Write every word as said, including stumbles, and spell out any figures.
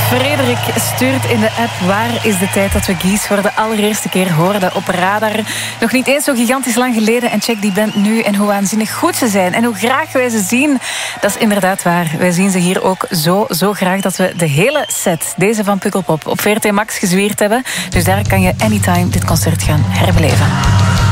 Frederik stuurt in de app: waar is de tijd dat we Guys voor de allereerste keer hoorden op radar? Nog niet eens zo gigantisch lang geleden. En check die band nu en hoe waanzinnig goed ze zijn. En hoe graag wij ze zien. Dat is inderdaad waar. Wij zien ze hier ook zo, zo graag dat we de hele set, deze van Pukkelpop, op V R T Max gezwierd hebben. Dus daar kan je anytime dit concert gaan herbeleven.